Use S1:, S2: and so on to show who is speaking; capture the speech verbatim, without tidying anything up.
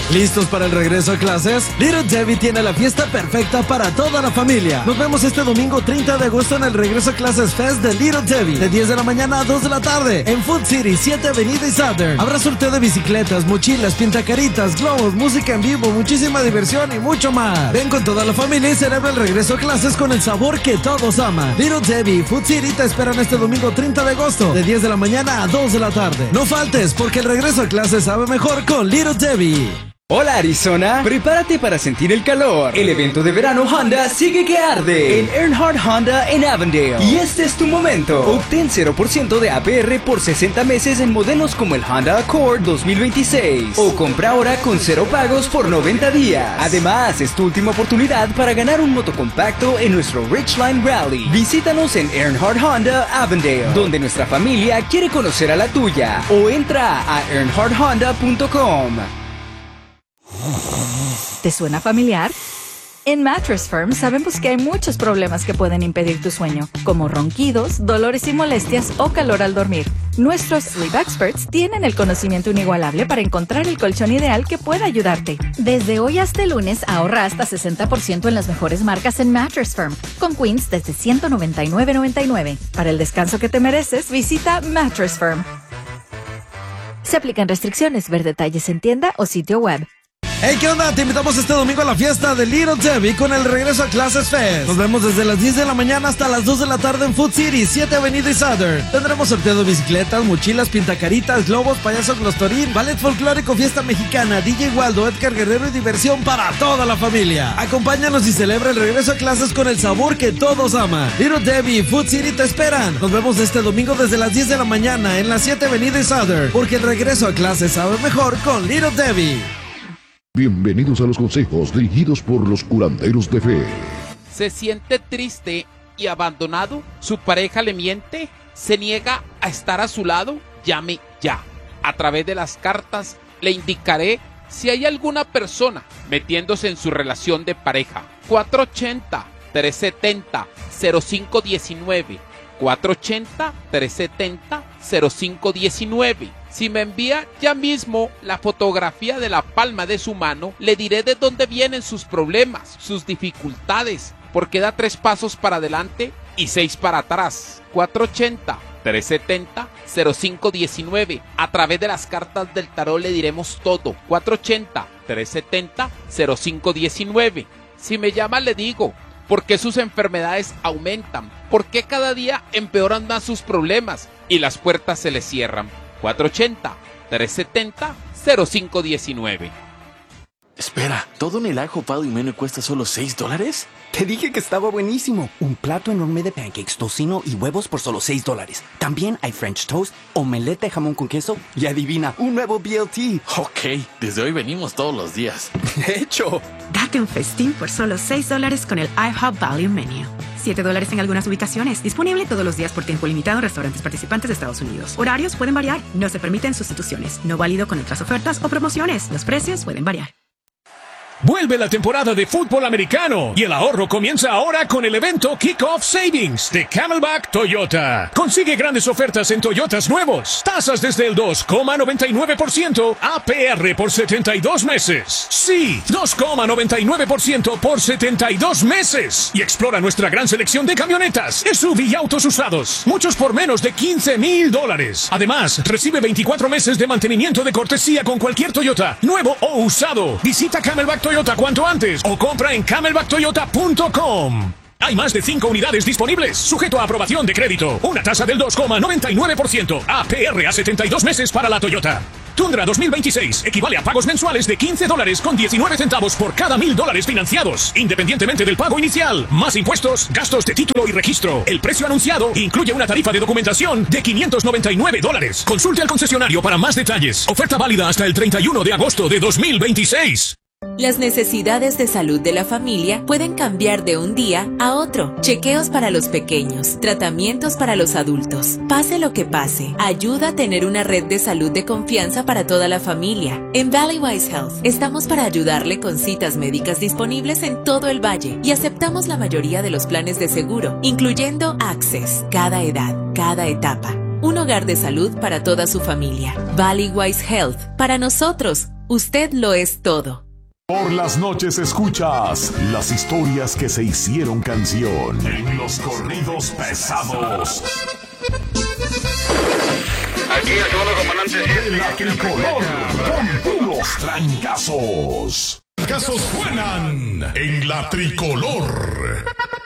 S1: ¿Listos para el regreso a clases? Little Debbie tiene la fiesta perfecta para toda la familia. Nos vemos este domingo treinta de agosto en el Regreso a Clases Fest de Little Debbie, de diez de la mañana a dos de la tarde, en Food City, siete Avenida y Southern. Habrá sorteo de bicicletas, mochilas, pintacaritas, globos, música en vivo, muchísima diversión y mucho más. Ven con toda la familia y celebra el regreso a clases con el sabor que todos aman. Little Debbie y Food City te esperan este domingo treinta de agosto, de diez de la mañana a dos de la tarde. No faltes, porque el regreso a clases sabe mejor con Little Debbie.
S2: Hola Arizona, prepárate para sentir el calor. El evento de verano Honda sigue que arde en Earnhardt Honda en Avondale. Y este es tu momento. Obtén cero por ciento de A P R por sesenta meses en modelos como el Honda Accord dos mil veintiséis. O compra ahora con cero pagos por noventa días. Además, es tu última oportunidad para ganar un motocompacto en nuestro Ridgeline Rally. Visítanos en Earnhardt Honda Avondale, donde nuestra familia quiere conocer a la tuya. O entra a earnhardt honda punto com.
S3: ¿Te suena familiar? En Mattress Firm sabemos que hay muchos problemas que pueden impedir tu sueño, como ronquidos, dolores y molestias o calor al dormir. Nuestros Sleep Experts tienen el conocimiento inigualable para encontrar el colchón ideal que pueda ayudarte. Desde hoy hasta el lunes ahorra hasta sesenta por ciento en las mejores marcas en Mattress Firm, con Queens desde ciento noventa y nueve noventa y nueve. Para el descanso que te mereces, visita Mattress Firm. Se aplican restricciones, ver detalles en tienda o sitio web.
S1: Hey, ¿qué onda? Te invitamos este domingo a la fiesta de Little Debbie con el Regreso a Clases Fest. Nos vemos desde las diez de la mañana hasta las dos de la tarde en Food City, siete Avenida y Southern. Tendremos sorteo de bicicletas, mochilas, pintacaritas, globos, payaso glostorín, ballet folclórico, fiesta mexicana, D J Waldo, Edgar Guerrero y diversión para toda la familia. Acompáñanos y celebra el regreso a clases con el sabor que todos aman. Little Debbie y Food City te esperan. Nos vemos este domingo desde las diez de la mañana en la siete Avenida y Southern, porque el regreso a clases sabe mejor con Little Debbie.
S4: Bienvenidos a los consejos dirigidos por los curanderos de fe.
S5: ¿Se siente triste y abandonado? ¿Su pareja le miente? ¿Se niega a estar a su lado? Llame ya. A través de las cartas le indicaré si hay alguna persona metiéndose en su relación de pareja. cuatro ochenta, tres setenta, cero cinco diecinueve. cuatro ochenta, tres setenta, cero cinco diecinueve. Si me envía ya mismo la fotografía de la palma de su mano, le diré de dónde vienen sus problemas, sus dificultades, porque da tres pasos para adelante y seis para atrás. cuatro ochenta, tres setenta, cero cinco diecinueve. A través de las cartas del tarot le diremos todo. cuatro ochenta, tres setenta, cero cinco diecinueve. Si me llama le digo por qué sus enfermedades aumentan, por qué cada día empeoran más sus problemas y las puertas se le cierran. cuatro ochenta, tres setenta, cero cinco diecinueve.
S6: Espera, ¿todo en el I Hope Value Menu cuesta solo seis dólares?
S7: Te dije que estaba buenísimo. Un plato enorme de pancakes, tocino y huevos por solo seis dólares. También hay French toast, omelette de jamón con queso y adivina, un nuevo B L T.
S6: Ok, desde hoy venimos todos los días.
S7: De hecho.
S8: Date un festín por solo seis dólares con el I Hope Value Menu. siete dólares en algunas ubicaciones. Disponible todos los días por tiempo limitado en restaurantes participantes de Estados Unidos. Horarios pueden variar. No se permiten sustituciones. No válido con otras ofertas o promociones. Los precios pueden variar.
S9: Vuelve la temporada de fútbol americano y el ahorro comienza ahora con el evento Kickoff Savings de Camelback Toyota. Consigue grandes ofertas en Toyotas nuevos, tasas desde el dos coma noventa y nueve por ciento, A P R por setenta y dos meses. Sí, dos coma noventa y nueve por ciento por setenta y dos meses. Y explora nuestra gran selección de camionetas, S U V y autos usados, muchos por menos de quince mil dólares. Además, recibe veinticuatro meses de mantenimiento de cortesía con cualquier Toyota, nuevo o usado. Visita Camelback Toyota cuanto antes o compra en camelback toyota punto com. Hay más de cinco unidades disponibles, sujeto a aprobación de crédito. Una tasa del dos coma noventa y nueve por ciento, A P R a setenta y dos meses para la Toyota. Tundra dos mil veintiséis equivale a pagos mensuales de quince dólares con diecinueve centavos por cada mil dólares financiados, independientemente del pago inicial, más impuestos, gastos de título y registro. El precio anunciado incluye una tarifa de documentación de quinientos noventa y nueve dólares. Consulte al concesionario para más detalles. Oferta válida hasta el treinta y uno de agosto de dos mil veintiséis.
S10: Las necesidades de salud de la familia pueden cambiar de un día a otro. Chequeos para los pequeños, tratamientos para los adultos. Pase lo que pase, ayuda a tener una red de salud de confianza para toda la familia. En Valleywise Health estamos para ayudarle con citas médicas disponibles en todo el valle y aceptamos la mayoría de los planes de seguro, incluyendo Access, cada edad, cada etapa. Un hogar de salud para toda su familia. Valleywise Health, para nosotros, Usted lo es todo.
S11: Por las noches escuchas las historias que se hicieron canción en los corridos pesados.
S12: Aquí el segundo comandante.
S11: De la Tricolor, con puros trancazos.
S13: Casos suenan en la Tricolor.